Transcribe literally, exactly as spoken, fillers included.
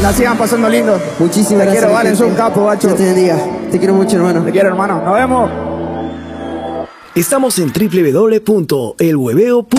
La sigan pasando lindo. Muchísimas Te gracias. quiero, Valen, sos un capo, bacho. Dios te bendiga. Te quiero mucho, hermano. Te quiero, hermano. Nos vemos. Estamos en doble u doble u doble u punto el hueveo punto com.